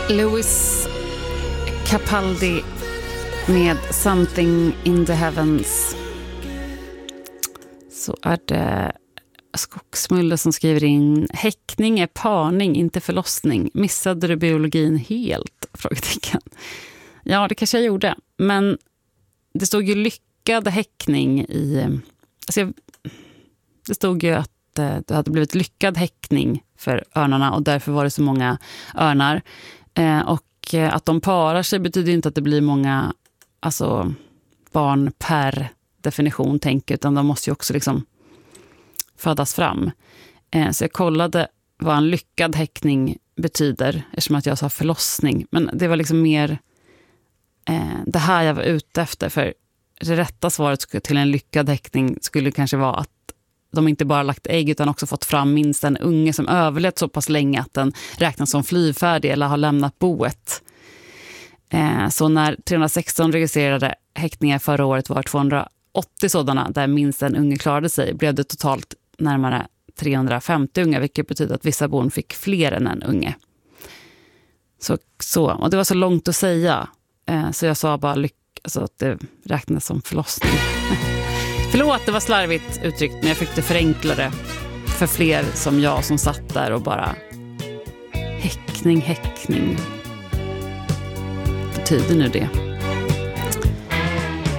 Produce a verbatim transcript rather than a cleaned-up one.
Louis Capaldi med Something in the Heavens. Så är det Skogsmulle som skriver in: häckning är parning, inte förlossning. Missade du biologin helt? Frågetecken. Ja, det kanske jag gjorde. Men det stod ju lyckad häckning i... Alltså jag, det stod ju att det hade blivit lyckad häckning för örnarna och därför var det så många örnar. Eh, och att de parar sig betyder inte att det blir många alltså, barn per definition, tänker, utan de måste ju också liksom födas fram. Eh, så jag kollade vad en lyckad häckning betyder, eftersom att jag sa förlossning. Men det var liksom mer eh, det här jag var ute efter, för det rätta svaret till en lyckad häckning skulle kanske vara att de inte bara lagt ägg utan också fått fram minst en unge som överlevt så pass länge att den räknas som flyfärdig eller har lämnat boet. Eh, så när trehundrasexton registrerade häckningar förra året var tvåhundraåttio sådana där minst en unge klarade sig, blev det totalt närmare trehundrafemtio unga, vilket betyder att vissa barn fick fler än en unge. Så, så, och det var så långt att säga. Eh, så jag sa bara lyck, alltså att det räknas som förlossning. Förlåt, det var slarvigt uttryckt, men jag fick det förenklare för fler som jag som satt där och bara häckning, häckning. Betyder nu det?